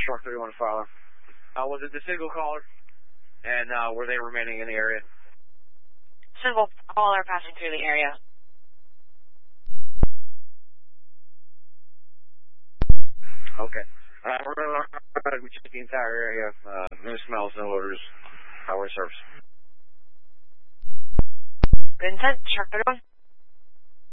Shark 31 Fowler. Was it the single caller? And were they remaining in the area? Single caller passing through the area. Okay. We checked the entire area. No smells, no odors. Highway service. Good intent, Shark 31.